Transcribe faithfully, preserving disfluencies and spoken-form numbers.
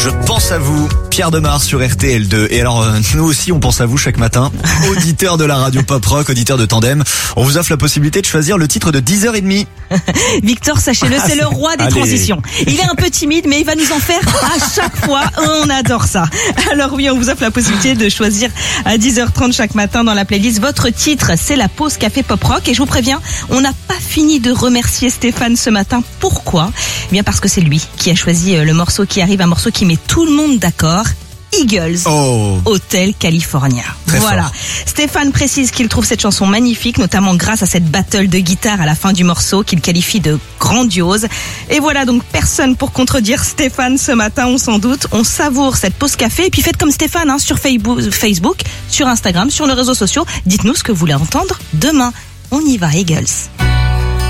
Je pense à vous, Pierre Demar sur R T L deux. Et alors, euh, nous aussi, on pense à vous chaque matin. Auditeur de la radio Pop Rock, auditeur de Tandem. On vous offre la possibilité de choisir le titre de dix heures trente. Victor, sachez-le, c'est le roi des Allez. transitions. Il est un peu timide, mais il va nous en faire à chaque fois. On adore ça. Alors oui, on vous offre la possibilité de choisir à dix heures trente chaque matin dans la playlist votre titre. C'est la pause café Pop Rock. Et je vous préviens, on n'a pas fini de remercier Stéphane ce matin. Pourquoi ? Eh bien parce que c'est lui qui a choisi le morceau qui arrive, un morceau qui met tout le monde d'accord. Eagles, oh. Hotel California. Très voilà. fort. Stéphane précise qu'il trouve cette chanson magnifique, notamment grâce à cette battle de guitare à la fin du morceau qu'il qualifie de grandiose. Et voilà donc personne pour contredire Stéphane ce matin, on s'en doute. On savoure cette pause café et puis faites comme Stéphane hein, sur Facebook, sur Instagram, sur les réseaux sociaux. Dites-nous ce que vous voulez entendre demain. On y va, Eagles.